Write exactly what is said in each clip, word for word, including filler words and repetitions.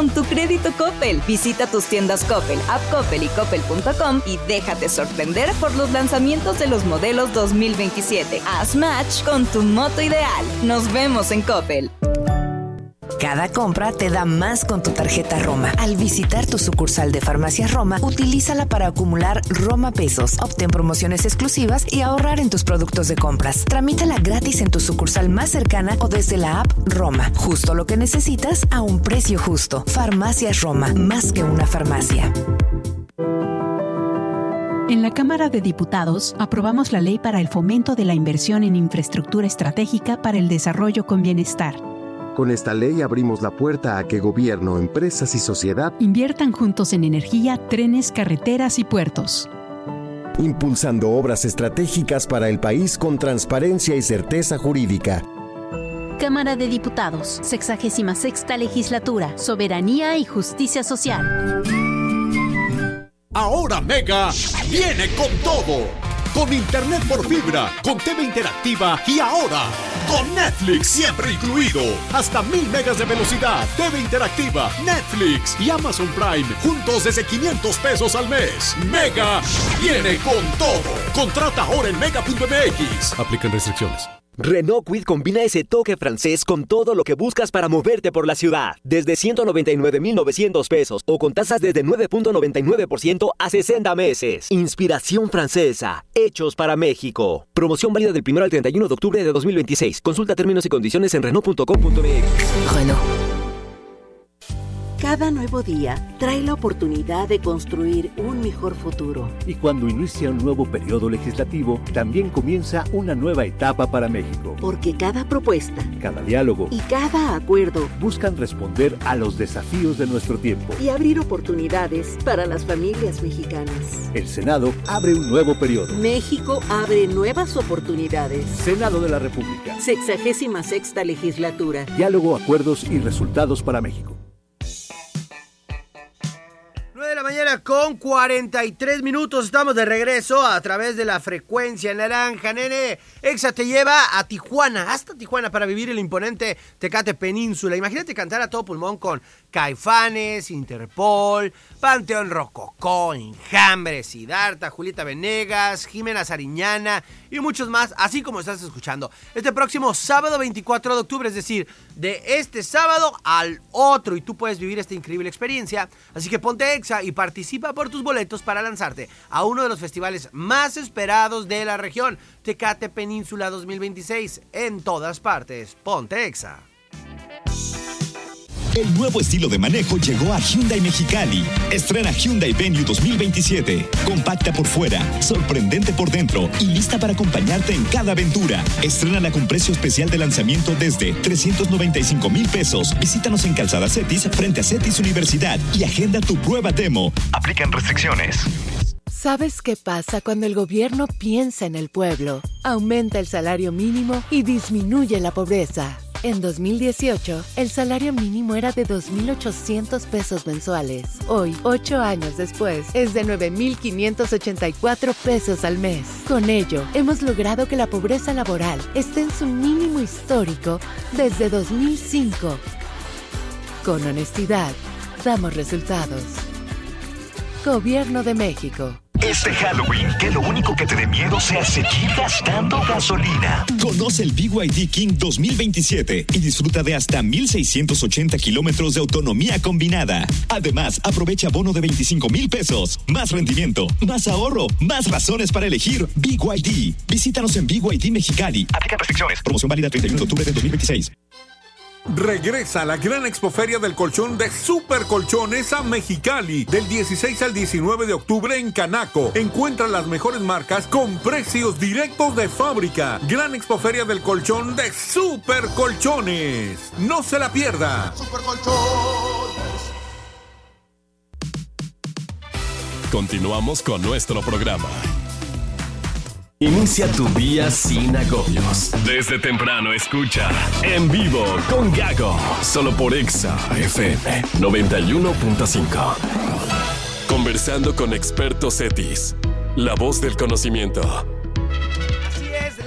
con tu crédito Coppel. Visita tus tiendas Coppel, App Coppel y Coppel punto com y déjate sorprender por los lanzamientos de los modelos dos mil veintisiete. Haz match con tu moto ideal. Nos vemos en Coppel. Cada compra te da más con tu tarjeta Roma. Al visitar tu sucursal de Farmacias Roma, utilízala para acumular Roma Pesos, obtén promociones exclusivas y ahorrar en tus productos de compras. Tramítala gratis en tu sucursal más cercana o desde la app Roma. Justo lo que necesitas a un precio justo. Farmacias Roma, más que una farmacia. En la Cámara de Diputados aprobamos la Ley para el Fomento de la Inversión en Infraestructura Estratégica para el Desarrollo con Bienestar. Con esta ley abrimos la puerta a que gobierno, empresas y sociedad inviertan juntos en energía, trenes, carreteras y puertos. Impulsando obras estratégicas para el país con transparencia y certeza jurídica. Cámara de Diputados, sexagésima sexta Legislatura, Soberanía y Justicia Social. Ahora Mega viene con todo. Con internet por fibra, con T V interactiva y ahora con Netflix siempre incluido. Hasta mil megas de velocidad, T V interactiva, Netflix y Amazon Prime juntos desde quinientos pesos al mes. Mega viene con todo. Contrata ahora en mega punto m x. Aplican restricciones. Renault Kwid combina ese toque francés con todo lo que buscas para moverte por la ciudad. Desde ciento noventa y nueve mil novecientos pesos o con tasas desde nueve punto noventa y nueve por ciento a sesenta meses. Inspiración francesa, hechos para México. Promoción válida del primero al treinta y uno de octubre de dos mil veintiséis. Consulta términos y condiciones en renault punto com punto m x. Renault. Cada nuevo día trae la oportunidad de construir un mejor futuro. Y cuando inicia un nuevo periodo legislativo, también comienza una nueva etapa para México. Porque cada propuesta, cada diálogo y cada acuerdo buscan responder a los desafíos de nuestro tiempo y abrir oportunidades para las familias mexicanas. El Senado abre un nuevo periodo. México abre nuevas oportunidades. Senado de la República. Sexagésima sexta Legislatura. Diálogo, acuerdos y resultados para México. De la mañana con cuarenta y tres minutos. Estamos de regreso a través de la frecuencia naranja. Nene, Exa te lleva a Tijuana, hasta Tijuana, para vivir el imponente Tecate Península. Imagínate cantar a todo pulmón con Caifanes, Interpol, Panteón Rococó, Enjambre, Siddhartha, Julieta Venegas, Jimena Sariñana y muchos más, así como estás escuchando. Este próximo sábado veinticuatro de octubre, es decir, de este sábado al otro, y tú puedes vivir esta increíble experiencia. Así que ponte Exa y participa por tus boletos para lanzarte a uno de los festivales más esperados de la región, Tecate Península dos mil veintiséis, en todas partes. Ponte Exa. El nuevo estilo de manejo llegó a Hyundai Mexicali. Estrena Hyundai Venue dos mil veintisiete. Compacta por fuera, sorprendente por dentro y lista para acompañarte en cada aventura. Estrénala con precio especial de lanzamiento desde trescientos noventa y cinco mil pesos. Visítanos en Calzada Cetis frente a Cetis Universidad y agenda tu prueba demo. Aplican restricciones. ¿Sabes qué pasa cuando el gobierno piensa en el pueblo? Aumenta el salario mínimo y disminuye la pobreza. En dos mil dieciocho, el salario mínimo era de dos mil ochocientos pesos mensuales. Hoy, ocho años después, es de nueve mil quinientos ochenta y cuatro pesos al mes. Con ello, hemos logrado que la pobreza laboral esté en su mínimo histórico desde dos mil cinco. Con honestidad, damos resultados. Gobierno de México. Este Halloween, que lo único que te dé miedo sea seguir gastando gasolina. Conoce el B Y D King dos mil veintisiete y disfruta de hasta mil seiscientos ochenta kilómetros de autonomía combinada. Además, aprovecha bono de veinticinco mil pesos. Más rendimiento, más ahorro, más razones para elegir B Y D. Visítanos en B Y D Mexicali. Aplica restricciones. Promoción válida treinta y uno de octubre de dos mil veintiséis. Regresa la gran expoferia del colchón de Super Colchones a Mexicali del dieciséis al diecinueve de octubre en Canaco. Encuentra las mejores marcas con precios directos de fábrica. Gran expoferia del colchón de Super Colchones. No se la pierda. Super Colchones. Continuamos con nuestro programa. Inicia tu día sin agobios. Desde temprano escucha En Vivo con Gago, solo por Exa F M noventa y uno punto cinco. Conversando con expertos Cetis, la voz del conocimiento. Así es, la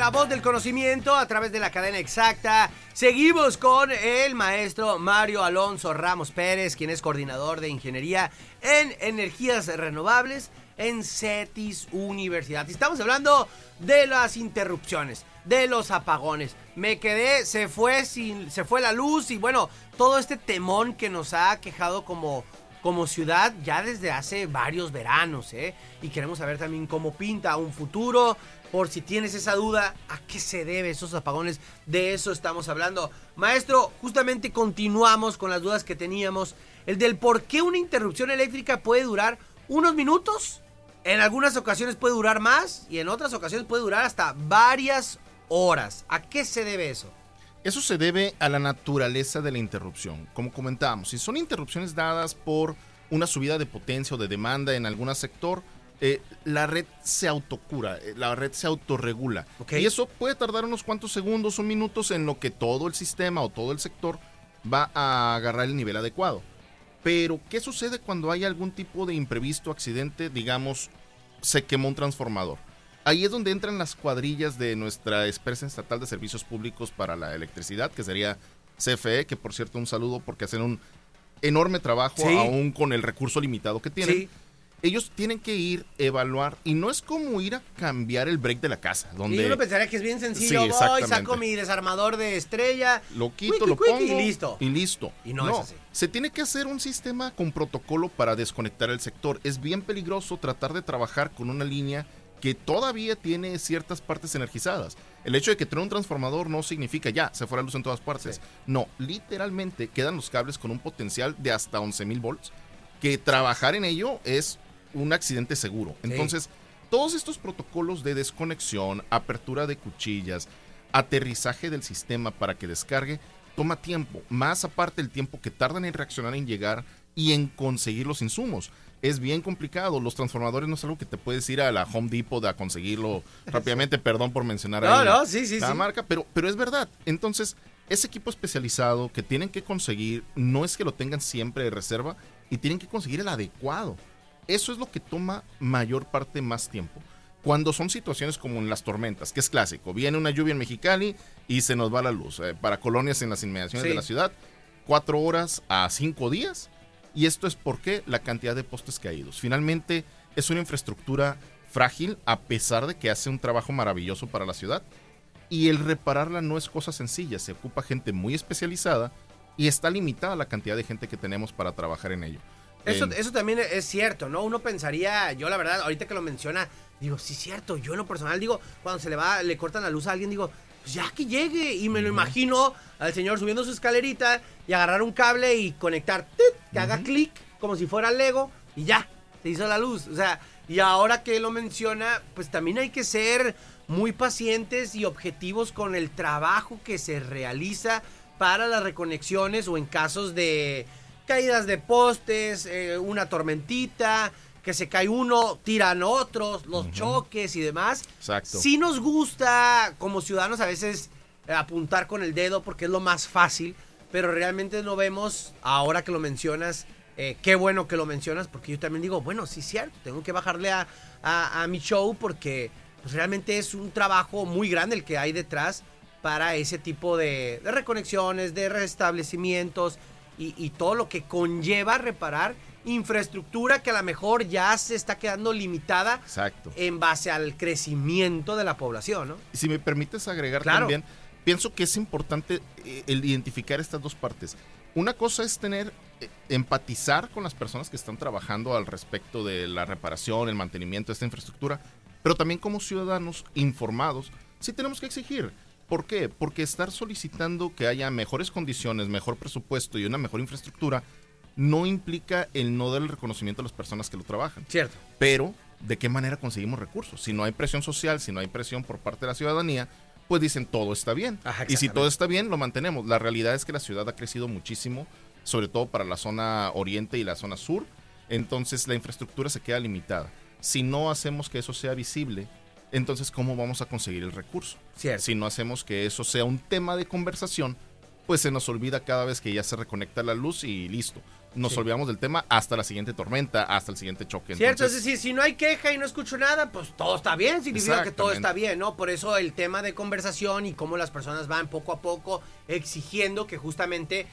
la voz del conocimiento a través de la cadena exacta. Seguimos con el maestro Mario Alonso Ramos Pérez, quien es coordinador de ingeniería en energías renovables en CETIS Universidad. Y estamos hablando de las interrupciones, de los apagones. Me quedé, se fue sin, se fue la luz y bueno, todo este temón que nos ha quejado como, como ciudad ya desde hace varios veranos, ¿eh? Y queremos saber también cómo pinta un futuro. Por si tienes esa duda, ¿a qué se debe esos apagones? De eso estamos hablando. Maestro, justamente continuamos con las dudas que teníamos. El del por qué una interrupción eléctrica puede durar unos minutos. En algunas ocasiones puede durar más y en otras ocasiones puede durar hasta varias horas. ¿A qué se debe eso? Eso se debe a la naturaleza de la interrupción. Como comentábamos, si son interrupciones dadas por una subida de potencia o de demanda en algún sector, eh, la red se autocura, eh, la red se autorregula. Okay. Y eso puede tardar unos cuantos segundos o minutos en lo que todo el sistema o todo el sector va a agarrar el nivel adecuado. Pero, ¿qué sucede cuando hay algún tipo de imprevisto, accidente? Digamos, se quemó un transformador. Ahí es donde entran las cuadrillas de nuestra empresa estatal de servicios públicos para la electricidad, que sería C F E, que por cierto un saludo porque hacen un enorme trabajo, ¿sí?, aún con el recurso limitado que tienen. Sí. Ellos tienen que ir, evaluar, y no es como ir a cambiar el break de la casa. Donde... Y uno pensaría que es bien sencillo. Sí, voy, saco mi desarmador de estrella, lo quito, wiki, lo pongo wiki, y listo. Y listo. Y no, no es así. Se tiene que hacer un sistema con protocolo para desconectar el sector. Es bien peligroso tratar de trabajar con una línea que todavía tiene ciertas partes energizadas. El hecho de que tener un transformador no significa ya, se fue la luz en todas partes. Sí. No, literalmente quedan los cables con un potencial de hasta once mil volts, que trabajar en ello es un accidente seguro. Entonces, sí, todos estos protocolos de desconexión, apertura de cuchillas, aterrizaje del sistema para que descargue, toma tiempo. Más aparte el tiempo que tardan en reaccionar, en llegar y en conseguir los insumos. Es bien complicado. Los transformadores no es algo que te puedes ir a la Home Depot a conseguirlo rápidamente. Perdón por mencionar no, ahí no, sí, sí, la sí. marca, pero, pero es verdad. Entonces, ese equipo especializado que tienen que conseguir, no es que lo tengan siempre de reserva, y tienen que conseguir el adecuado. Eso es lo que toma mayor parte más tiempo. Cuando son situaciones como en las tormentas, que es clásico, viene una lluvia en Mexicali y se nos va la luz. Eh, para colonias en las inmediaciones, sí, de la ciudad, cuatro horas a cinco días. Y esto es porque la cantidad de postes caídos. Finalmente, es una infraestructura frágil, a pesar de que hace un trabajo maravilloso para la ciudad. Y el repararla no es cosa sencilla. Se ocupa gente muy especializada y está limitada la cantidad de gente que tenemos para trabajar en ello. Eso, eso también es cierto, ¿no? Uno pensaría, yo la verdad, ahorita que lo menciona, digo, sí es cierto, yo en lo personal digo, cuando se le va, le cortan la luz a alguien, digo, pues ya que llegue, y me uh-huh. lo imagino al señor subiendo su escalerita y agarrar un cable y conectar, ¡tit! Que uh-huh. haga clic, como si fuera Lego, y ya, se hizo la luz. O sea, y ahora que lo menciona, pues también hay que ser muy pacientes y objetivos con el trabajo que se realiza para las reconexiones o en casos de caídas de postes, eh, una tormentita, que se cae uno, tiran otros, los uh-huh. choques y demás. Exacto. Sí nos gusta como ciudadanos a veces eh, apuntar con el dedo porque es lo más fácil, pero realmente no vemos, ahora que lo mencionas, eh, qué bueno que lo mencionas, porque yo también digo, bueno, sí es cierto, tengo que bajarle a, a, a mi show porque pues, realmente es un trabajo muy grande el que hay detrás para ese tipo de, de reconexiones, de restablecimientos, Y, y todo lo que conlleva reparar infraestructura que a lo mejor ya se está quedando limitada. Exacto. En base al crecimiento de la población, ¿no? Y si me permites agregar claro. también, pienso que es importante eh, el identificar estas dos partes. Una cosa es tener, eh, empatizar con las personas que están trabajando al respecto de la reparación, el mantenimiento de esta infraestructura, pero también como ciudadanos informados, sí tenemos que exigir. ¿Por qué? Porque estar solicitando que haya mejores condiciones, mejor presupuesto y una mejor infraestructura no implica el no dar el reconocimiento a las personas que lo trabajan. Cierto. Pero, ¿de qué manera conseguimos recursos? Si no hay presión social, si no hay presión por parte de la ciudadanía, pues dicen todo está bien. Ajá, y si todo está bien, lo mantenemos. La realidad es que la ciudad ha crecido muchísimo, sobre todo para la zona oriente y la zona sur. Entonces, la infraestructura se queda limitada. Si no hacemos que eso sea visible, entonces, ¿cómo vamos a conseguir el recurso? Cierto. Si no hacemos que eso sea un tema de conversación pues se nos olvida cada vez que ya se reconecta la luz y listo. Nos Sí. olvidamos del tema hasta la siguiente tormenta, hasta el siguiente choque. Cierto, Entonces, es decir, si no hay queja y no escucho nada, pues todo está bien, significa que todo Exactamente. está bien, ¿no? Por eso el tema de conversación y cómo las personas van poco a poco exigiendo que justamente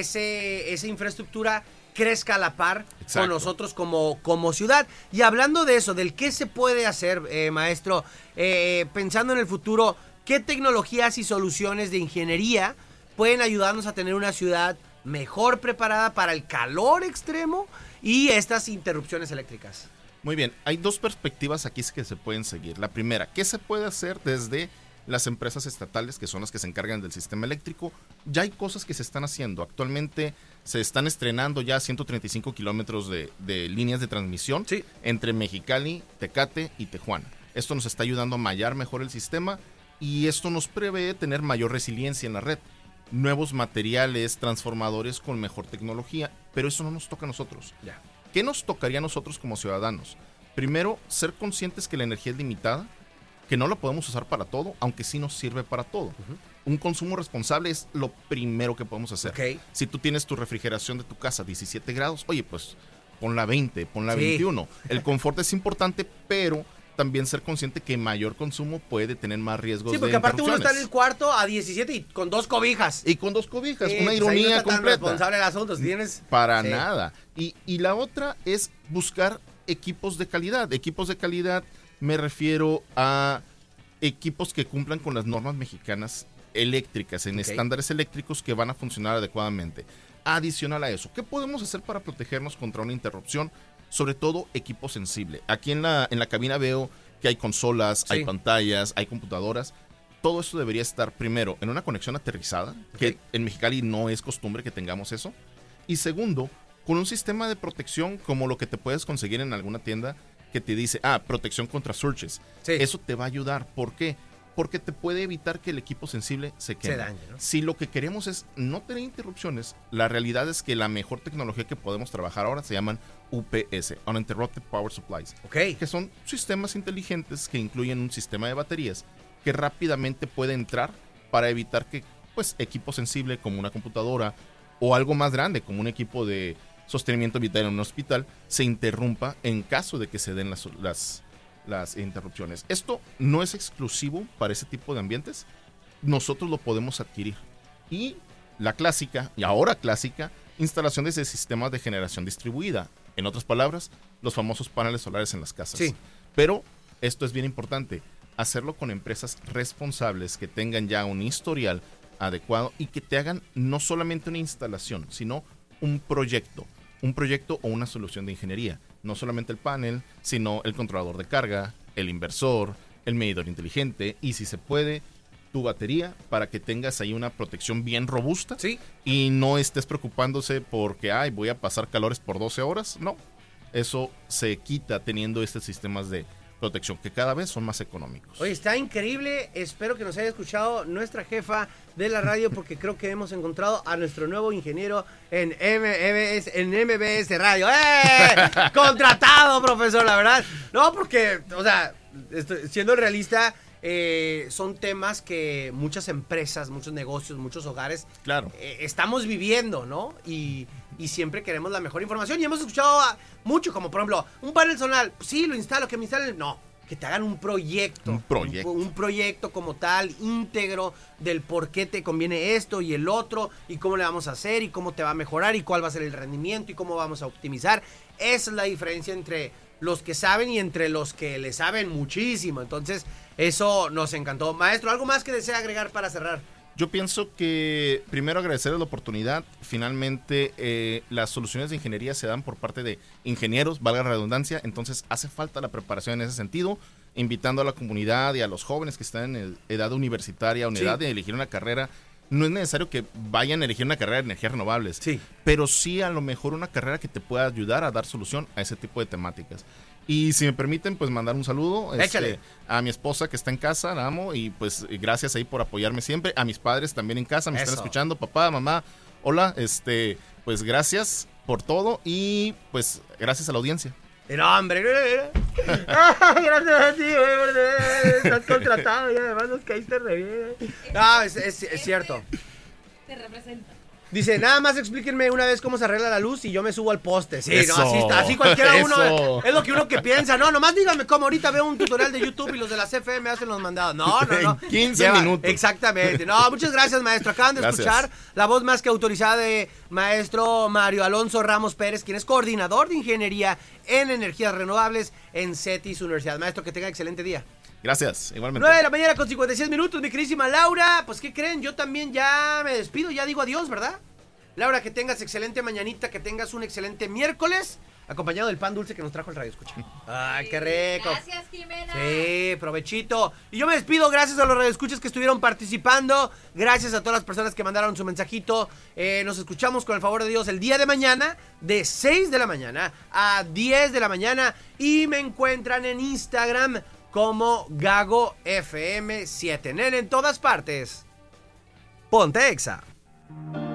ese, esa infraestructura crezca a la par Exacto. con nosotros como, como ciudad. Y hablando de eso, del qué se puede hacer, eh, maestro, eh, pensando en el futuro, ¿qué tecnologías y soluciones de ingeniería pueden ayudarnos a tener una ciudad mejor preparada para el calor extremo y estas interrupciones eléctricas? Muy bien, hay dos perspectivas aquí que se pueden seguir. La primera, ¿qué se puede hacer desde las empresas estatales, que son las que se encargan del sistema eléctrico? Ya hay cosas que se están haciendo. Actualmente se están estrenando ya ciento treinta y cinco kilómetros de, de líneas de transmisión sí. entre Mexicali, Tecate y Tijuana. Esto nos está ayudando a mallar mejor el sistema y esto nos prevé tener mayor resiliencia en la red. Nuevos materiales, transformadores con mejor tecnología, pero eso no nos toca a nosotros. Ya. ¿Qué nos tocaría a nosotros como ciudadanos? Primero, ser conscientes que la energía es limitada, que no la podemos usar para todo, aunque sí nos sirve para todo. Uh-huh. Un consumo responsable es lo primero que podemos hacer. Okay. Si tú tienes tu refrigeración de tu casa a diecisiete grados, oye, pues ponla a veinte, ponla a Sí. veintiuno. El confort es importante, pero también ser consciente que mayor consumo puede tener más riesgos de Sí, porque aparte uno está en interrupciones. el cuarto a diecisiete y con dos cobijas. Y con dos cobijas, Sí, una pues ahí ironía no está tan completa. responsable el asunto, si tienes... Para Sí. nada. Y, y la otra es buscar equipos de calidad. Equipos de calidad me refiero a equipos que cumplan con las normas mexicanas eléctricas, en Ok. estándares eléctricos que van a funcionar adecuadamente. Adicional a eso, ¿qué podemos hacer para protegernos contra una interrupción? Sobre todo equipo sensible. Aquí en la, en la cabina veo que hay consolas, Sí. hay pantallas, hay computadoras. Todo eso debería estar primero en una conexión aterrizada, Ok. que en Mexicali no es costumbre que tengamos eso. Y segundo, con un sistema de protección como lo que te puedes conseguir en alguna tienda que te dice, ah, protección contra surges. Sí. Eso te va a ayudar. ¿Por qué? Porque te puede evitar que el equipo sensible se queme. dañe, ¿no? Si lo que queremos es no tener interrupciones, la realidad es que la mejor tecnología que podemos trabajar ahora se llaman U P S, Uninterrupted Power Supplies, okay. que son sistemas inteligentes que incluyen un sistema de baterías que rápidamente puede entrar para evitar que pues equipo sensible como una computadora o algo más grande como un equipo de sostenimiento vital en un hospital se interrumpa en caso de que se den las, las, las interrupciones. Esto no es exclusivo para ese tipo de ambientes, nosotros lo podemos adquirir. Y la clásica, y ahora clásica, instalaciones de sistemas de generación distribuida. En otras palabras, los famosos paneles solares en las casas. Sí. Pero esto es bien importante, hacerlo con empresas responsables que tengan ya un historial adecuado y que te hagan no solamente una instalación, sino un proyecto. Un proyecto o una solución de ingeniería. No solamente el panel, sino el controlador de carga, el inversor, el medidor inteligente y si se puede, tu batería para que tengas ahí una protección bien robusta. Sí. Y no estés preocupándose porque, ay, voy a pasar calores por doce horas. No, eso se quita teniendo estos sistemas de protección que cada vez son más económicos. Oye, está increíble. Espero que nos haya escuchado nuestra jefa de la radio porque creo que hemos encontrado a nuestro nuevo ingeniero en M B S, en M B S Radio. ¡Eh! Contratado, profesor, la verdad. No, porque, o sea, estoy, siendo realista, eh, son temas que muchas empresas, muchos negocios, muchos hogares claro. eh, estamos viviendo, ¿no? Y, y siempre queremos la mejor información. Y hemos escuchado a, mucho, como por ejemplo, un panel solar. Pues sí, lo instalo, que me instalen. No, que te hagan un proyecto. Un proyecto. Un, un proyecto como tal, íntegro, del por qué te conviene esto y el otro, y cómo le vamos a hacer, y cómo te va a mejorar, y cuál va a ser el rendimiento, y cómo vamos a optimizar. Esa es la diferencia entre los que saben y entre los que le saben muchísimo. Entonces, eso nos encantó. Maestro, ¿algo más que desea agregar para cerrar? Yo pienso que primero agradecerles la oportunidad. Finalmente, eh, las soluciones de ingeniería se dan por parte de ingenieros, valga la redundancia. Entonces, hace falta la preparación en ese sentido, invitando a la comunidad y a los jóvenes que están en el, edad universitaria o en Sí. edad de elegir una carrera. No es necesario que vayan a elegir una carrera de energías renovables, sí. pero sí a lo mejor una carrera que te pueda ayudar a dar solución a ese tipo de temáticas. Y si me permiten, pues mandar un saludo este, a mi esposa que está en casa, la amo, y pues gracias ahí por apoyarme siempre. A mis padres también en casa, me Eso. están escuchando, papá, mamá, hola, este, pues gracias por todo y pues gracias a la audiencia. No, hombre, gracias a ti, güey, estás contratado y además nos caíste re bien. No, es, es, es cierto. Te representa. Dice, nada más explíquenme una vez cómo se arregla la luz y yo me subo al poste. Sí, Eso, no, así está, así cualquiera uno, eso. es lo que uno que piensa. No, nomás díganme cómo, ahorita veo un tutorial de YouTube y los de la C F E me hacen los mandados. No, no, no. En quince Lleva, minutos. Exactamente. No, muchas gracias, maestro. Acaban de Gracias. escuchar la voz más que autorizada de maestro Mario Alonso Ramos Pérez, quien es coordinador de ingeniería en energías renovables en CETIS Universidad. Maestro, que tenga excelente día. Gracias, igualmente. nueve de la mañana con cincuenta y seis minutos, mi queridísima Laura. Pues, ¿qué creen? Yo también ya me despido, ya digo adiós, ¿verdad? Laura, que tengas excelente mañanita, que tengas un excelente miércoles, acompañado del pan dulce que nos trajo el Radio Escucha. Ay, qué rico. Gracias, Jimena. Sí, provechito. Y yo me despido, gracias a los radioescuchas que estuvieron participando, gracias a todas las personas que mandaron su mensajito. Eh, nos escuchamos con el favor de Dios el día de mañana, de seis de la mañana a diez de la mañana, y me encuentran en Instagram como Gago F M siete. Nene, en todas partes. Ponte Exa.